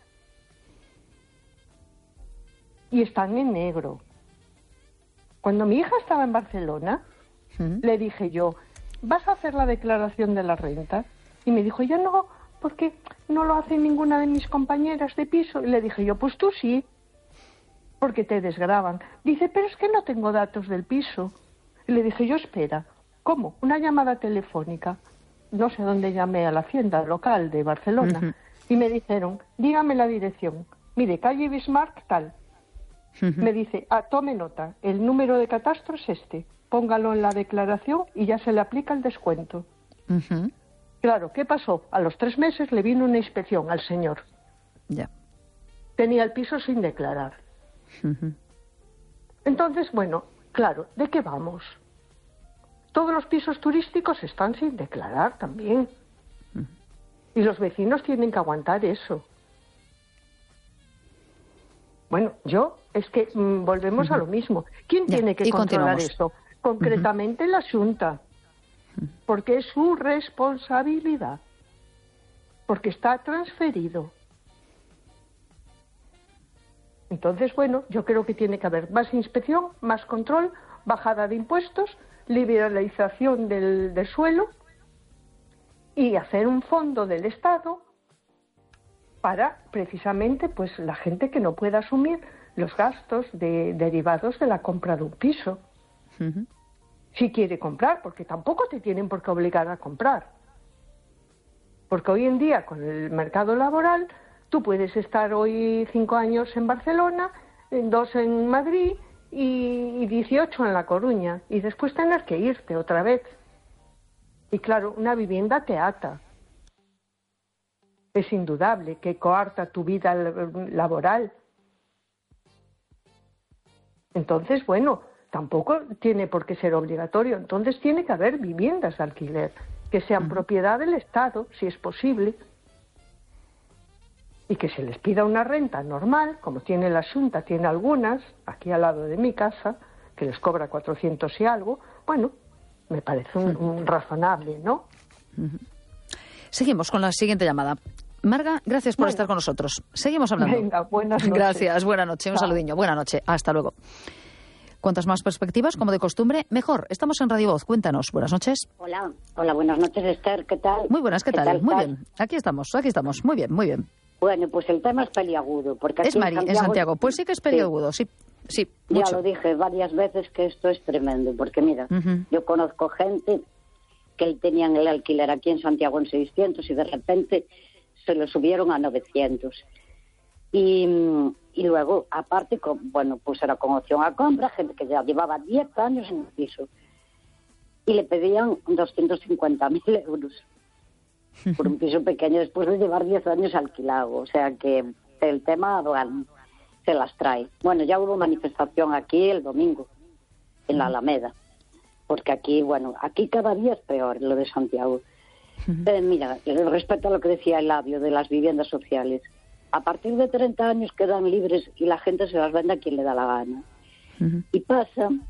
Y están en negro. Cuando mi hija estaba en Barcelona, uh-huh. le dije yo, ¿vas a hacer la declaración de la renta? Y me dijo, yo no, porque no lo hace ninguna de mis compañeras de piso. Y le dije yo, pues tú sí, porque te desgravan. Dice, pero es que no tengo datos del piso. Y le dije yo, espera, ¿cómo? Una llamada telefónica. No sé dónde llamé, a la hacienda local de Barcelona. Uh-huh. Y me dijeron, dígame la dirección. Mire, calle Bismarck, tal. Uh-huh. Me dice, ah, tome nota, el número de catastro es este. Póngalo en la declaración y ya se le aplica el descuento. Uh-huh. Claro, ¿qué pasó? A los tres meses le vino una inspección al señor. Ya. Yeah. Tenía el piso sin declarar. Uh-huh. Entonces, bueno, claro, ¿de qué vamos? Todos los pisos turísticos están sin declarar también. Uh-huh. Y los vecinos tienen que aguantar eso. Bueno, yo, es que mmm, volvemos uh-huh. a lo mismo. ¿Quién yeah. tiene que controlar esto? Concretamente uh-huh. la Xunta. Porque es su responsabilidad, porque está transferido. Entonces, bueno, yo creo que tiene que haber más inspección, más control, bajada de impuestos, liberalización del, del suelo y hacer un fondo del Estado para, precisamente, pues la gente que no pueda asumir los gastos de, derivados de la compra de un piso. Uh-huh. Si quiere comprar, porque tampoco te tienen por qué obligar a comprar. Porque hoy en día, con el mercado laboral, tú puedes estar hoy cinco años en Barcelona, dos en Madrid y dieciocho en La Coruña, y después tener que irte otra vez. Y claro, una vivienda te ata. Es indudable que coarta tu vida laboral. Entonces, bueno, tampoco tiene por qué ser obligatorio. Entonces tiene que haber viviendas de alquiler que sean uh-huh. propiedad del Estado, si es posible, y que se les pida una renta normal, como tiene la Xunta, tiene algunas, aquí al lado de mi casa, que les cobra cuatrocientos y algo. Bueno, me parece un, un razonable, ¿no? Uh-huh. Seguimos con la siguiente llamada. Marga, gracias por bueno. estar con nosotros. Seguimos hablando. Venga, buenas noches. Gracias, buenas noches. Un saludiño. Buenas noches. Hasta luego. Cuantas más perspectivas, como de costumbre, mejor. Estamos en Radio Voz. Cuéntanos. Buenas noches. Hola. Hola, buenas noches, Esther. ¿Qué tal? Muy buenas, ¿qué, ¿Qué tal? tal? Muy bien. Aquí estamos, aquí estamos. Muy bien, muy bien. Bueno, pues el tema es peliagudo. Porque es Mari, en Santiago... en Santiago. Pues sí que es peliagudo, sí. Sí, sí ya mucho. Lo dije varias veces que esto es tremendo. Porque mira, uh-huh. yo conozco gente que tenían el alquiler aquí en Santiago en seiscientos y de repente se lo subieron a novecientos. Y, y luego, aparte, con, bueno, pues era con opción a compra, gente que ya llevaba diez años en el piso. Y le pedían doscientos cincuenta mil euros por un piso pequeño después de llevar diez años alquilado. O sea que el tema, bueno, se las trae. Bueno, ya hubo manifestación aquí el domingo, en la Alameda. Porque aquí, bueno, aquí cada día es peor lo de Santiago. Eh, mira, respecto a lo que decía Eladio de las viviendas sociales, a partir de treinta años quedan libres y la gente se las vende a quien le da la gana. Uh-huh. Y pasa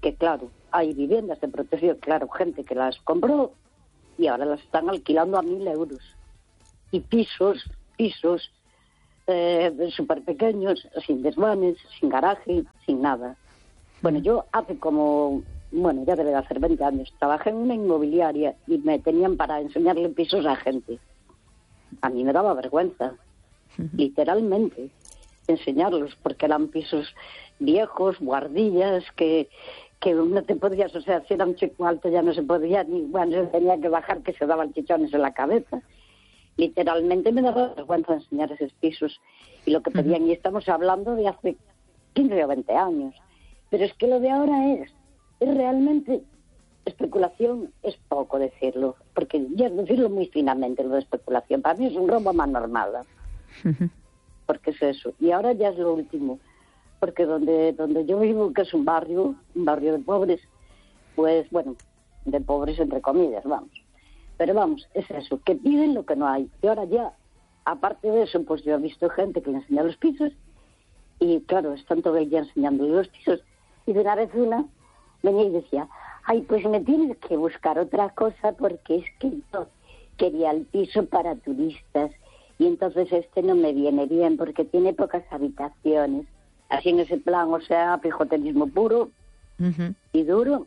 que claro, hay viviendas de protección, claro, gente que las compró y ahora las están alquilando a mil euros. Y pisos, pisos eh, súper pequeños, sin desvanes, sin garaje, sin nada. Bueno, yo hace como, bueno, ya debe de hacer veinte años, trabajé en una inmobiliaria y me tenían para enseñarle pisos a gente. A mí me daba vergüenza, uh-huh. literalmente, enseñarlos, porque eran pisos viejos, guardillas, que, que no te podías, o sea, si era un chico alto ya no se podía, ni bueno, se tenía que bajar, que se daban chichones en la cabeza. Literalmente me daba vergüenza enseñar esos pisos y lo que pedían, uh-huh. y estamos hablando de hace quince o veinte años. Pero es que lo de ahora es, es realmente especulación, es poco decirlo, porque ya es decirlo muy finamente, lo de especulación. Para mí es un robo más normal, uh-huh. porque es eso. Y ahora ya es lo último, porque donde donde yo vivo, que es un barrio, un barrio de pobres, pues bueno, de pobres entre comillas, vamos. Pero vamos, es eso, que piden lo que no hay. Y ahora ya, aparte de eso, pues yo he visto gente que le enseña los pisos, y claro, están todo el día enseñándole los pisos, y de una vez una venía y decía, ay, pues me tienes que buscar otra cosa porque es que yo quería el piso para turistas y entonces este no me viene bien porque tiene pocas habitaciones. Así en ese plan, o sea, pijoterismo puro uh-huh. y duro.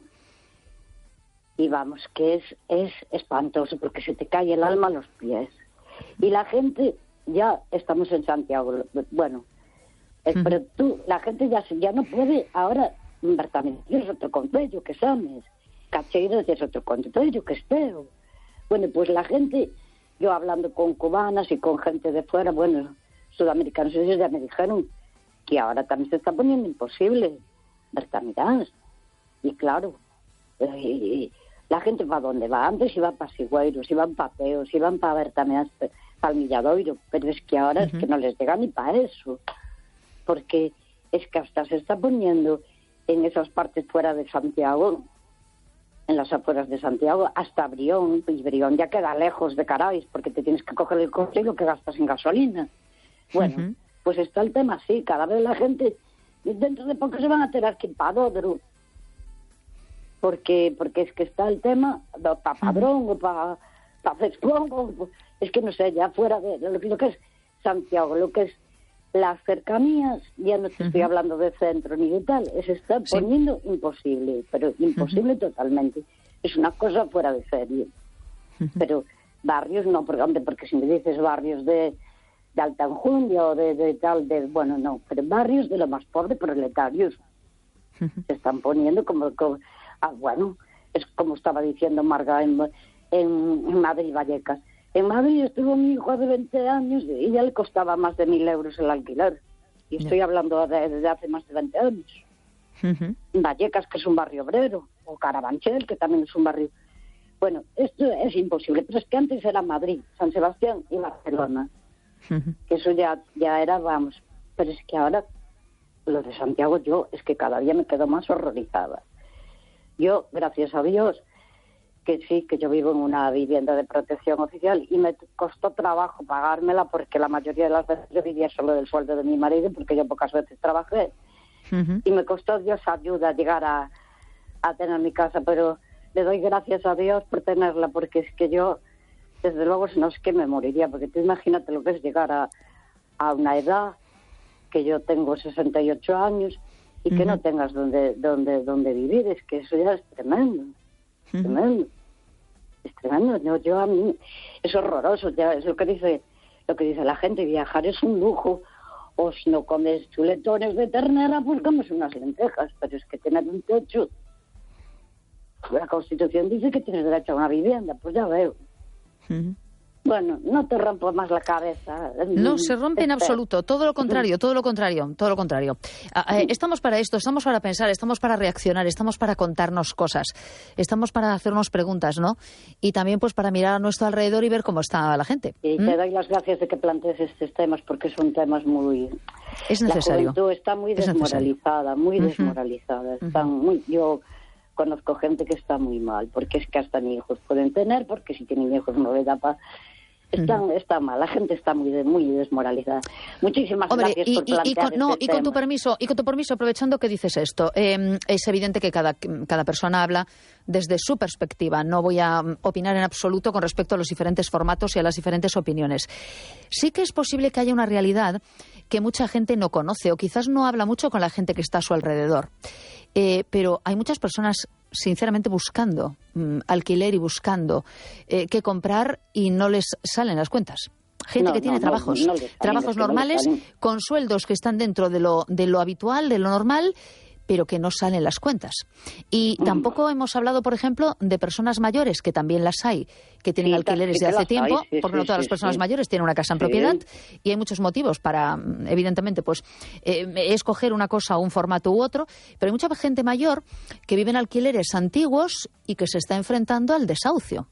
Y vamos, que es, es espantoso porque se te cae el alma a los pies. Y la gente, ya estamos en Santiago, bueno, uh-huh. pero tú, la gente ya, ya no puede ahora... Tamén é outro concello que somes, Cacheiros é outro concello que espero. Bueno, pues la gente, yo hablando con cubanas y con gente de fuera, bueno, sudamericanos, ellos ya me dijeron que ahora también se está poniendo imposible, ¿verdad? Y claro, eh, la gente va donde va, antes iban para Sigüeiros, iban para Peos, iban para ver también para el Milladoiro, pero es que ahora uh-huh. es que no les llega ni para eso, porque es que hasta se está poniendo en esas partes fuera de Santiago, en las afueras de Santiago, hasta Brión, y Brión ya queda lejos de Carais, porque te tienes que coger el coche y lo que gastas en gasolina. Bueno, uh-huh. pues está el tema así, cada vez la gente, dentro de poco se van a tener que ir para Dodro, porque, porque es que está el tema, para Padrón uh-huh. o para pa Cesplón, o, es que no sé, ya fuera de lo, lo que es Santiago, lo que es las cercanías, ya no te uh-huh. estoy hablando de centro ni de tal, se está poniendo sí. imposible, pero imposible uh-huh. totalmente. Es una cosa fuera de serie. Uh-huh. Pero barrios no, porque, porque si me dices barrios de, de alta enjundia o de, de tal, de bueno, no, pero barrios de lo más pobre, proletarios, uh-huh. se están poniendo como, como ah, bueno, es como estaba diciendo Marga en, en, en Madrid, Vallecas. En Madrid estuvo mi hijo hace veinte años y ya le costaba más de mil euros el alquiler. Y estoy hablando de, de hace más de veinte años. Uh-huh. Vallecas, que es un barrio obrero, o Carabanchel, que también es un barrio... Bueno, esto es imposible, pero es que antes era Madrid, San Sebastián y Barcelona. Uh-huh. Que eso ya, ya era, vamos... Pero es que ahora, lo de Santiago, yo es que cada día me quedo más horrorizada. Yo, gracias a Dios... que sí, que yo vivo en una vivienda de protección oficial y me costó trabajo pagármela porque la mayoría de las veces yo vivía solo del sueldo de mi marido porque yo pocas veces trabajé uh-huh. y me costó Dios ayuda llegar a, a tener mi casa, pero le doy gracias a Dios por tenerla porque es que yo, desde luego, si no es que me moriría, porque tú imagínate lo que es llegar a, a una edad que yo tengo sesenta y ocho años y uh-huh. que no tengas donde, donde, donde vivir, es que eso ya es tremendo. Uh-huh. Tremendo, es tremendo. No, yo a mí es horroroso, ya es lo que dice lo que dice la gente, viajar es un lujo, o si no comes chuletones de ternera, pues comes unas lentejas, pero es que tener un techo, la Constitución dice que tienes derecho a una vivienda, pues ya veo. Uh-huh. Bueno, no te rompo más la cabeza. No se rompe en absoluto, todo lo contrario, todo lo contrario, todo lo contrario. Eh, estamos para esto, estamos para pensar, estamos para reaccionar, estamos para contarnos cosas, estamos para hacernos preguntas, ¿no? Y también pues para mirar a nuestro alrededor y ver cómo está la gente. Y ¿Mm? te doy las gracias de que plantees estos temas porque son temas muy... Es necesario. La juventud está muy desmoralizada, muy uh-huh. desmoralizada. Están uh-huh. muy... Yo conozco gente que está muy mal, porque es que hasta ni hijos pueden tener, porque si tienen hijos no les da para... Está, uh-huh. está mal, la gente está muy muy desmoralizada. Muchísimas Hombre, gracias y, por plantear y, y con, este no, y con tema. tu permiso, y con tu permiso, aprovechando que dices esto, eh, es evidente que cada, cada persona habla desde su perspectiva. No voy a opinar en absoluto con respecto a los diferentes formatos y a las diferentes opiniones. Sí que es posible que haya una realidad que mucha gente no conoce o quizás no habla mucho con la gente que está a su alrededor. Eh, pero hay muchas personas, sinceramente, buscando mm, alquiler y buscando eh, qué comprar y no les salen las cuentas. Gente no, que tiene no, trabajos, no, no salen, trabajos no normales, salen. con sueldos que están dentro de lo, de lo habitual, de lo normal, pero que no salen las cuentas. Y mm. tampoco hemos hablado, por ejemplo, de personas mayores, que también las hay, que tienen sí, alquileres de hace tiempo, hay, sí, porque sí, no todas sí, las personas sí. mayores tienen una casa en sí. propiedad, y hay muchos motivos para, evidentemente, pues eh, escoger una cosa o un formato u otro, pero hay mucha gente mayor que vive en alquileres antiguos y que se está enfrentando al desahucio.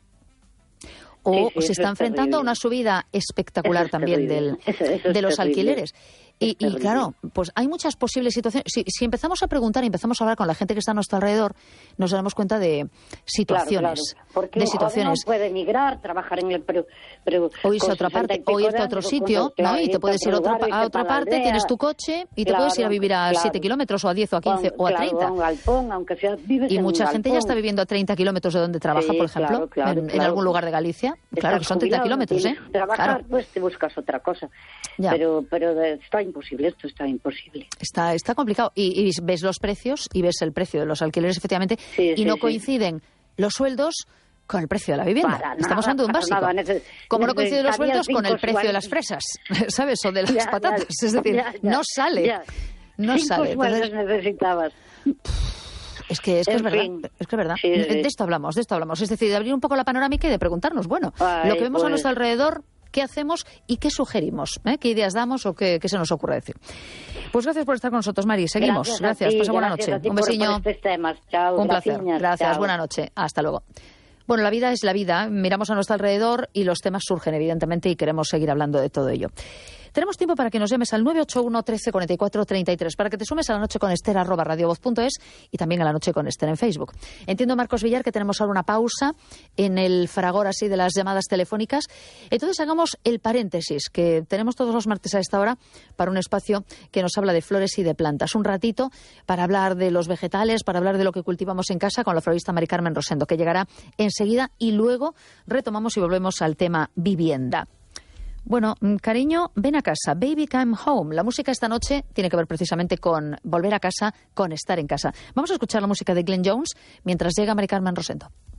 O sí, sí, se está enfrentando terrible. a una subida espectacular también del, eso, eso de los terrible. alquileres. Y, y claro, pues hay muchas posibles situaciones. Si, si empezamos a preguntar y empezamos a hablar con la gente que está a nuestro alrededor, nos daremos cuenta de situaciones. Claro, claro. Porque de un situaciones. joven no puede emigrar, trabajar en el... Pero, pero o irse a otra parte, o irte a otro sitio, ¿no? Y te puedes ir a, otro, a otra parte, tienes tu coche y te claro, puedes ir a vivir a claro. siete kilómetros, o a diez, o a quince, Juan, o a claro, treinta. A un galpón, aunque sea, vives y en mucha un gente galpón. ya está viviendo a treinta kilómetros de donde trabaja, sí, por ejemplo, claro, claro, en, claro. en algún lugar de Galicia. Claro, que son treinta kilómetros, ¿eh? Trabajar, claro. pues te buscas otra cosa. Ya. Pero, pero está imposible, esto está imposible. Está, está complicado. Y, y ves los precios y ves el precio de los alquileres, efectivamente, sí, y sí, no sí. coinciden los sueldos con el precio de la vivienda. Para Estamos nada, hablando de un básico. nada, neces- Como no coinciden los sueldos con el precio sueldos. de las fresas, ¿sabes? O de las Ya, patatas. ya, es decir, ya, ya, no sale. ya. No Cinco sale. sueldos Entonces, necesitabas. Es que, es, que En es verdad, fin. es que es verdad. Sí, sí. De esto hablamos, de esto hablamos. Es decir, de abrir un poco la panorámica y de preguntarnos, bueno, Ay, lo que vemos pues. a nuestro alrededor, ¿qué hacemos y qué sugerimos? ¿Eh? ¿Qué ideas damos o qué, qué se nos ocurre decir? Pues gracias por estar con nosotros, Mari. Seguimos. Gracias. Gracias. Ti, Pasa buena gracias noche. Un por, besiño. por estos temas. Chao, un placer. gracias. Gracias. Chao. Buena noche. Hasta luego. Bueno, la vida es la vida. Miramos a nuestro alrededor y los temas surgen, evidentemente, y queremos seguir hablando de todo ello. Tenemos tiempo para que nos llames al nueve ocho uno, trece, cuarenta y cuatro, treinta y tres, para que te sumes a La Noche con Esther, arroba radiovoz punto es, y también a La Noche con Esther en Facebook. Entiendo, Marcos Villar, que tenemos ahora una pausa en el fragor así de las llamadas telefónicas. Entonces hagamos el paréntesis que tenemos todos los martes a esta hora para un espacio que nos habla de flores y de plantas. Un ratito para hablar de los vegetales, para hablar de lo que cultivamos en casa con la florista Mari Carmen Rosendo, que llegará enseguida, y luego retomamos y volvemos al tema vivienda. Bueno, cariño, ven a casa, Baby Come Home. La música esta noche tiene que ver precisamente con volver a casa, con estar en casa. Vamos a escuchar la música de Glenn Jones mientras llega Mari Carmen Rosendo.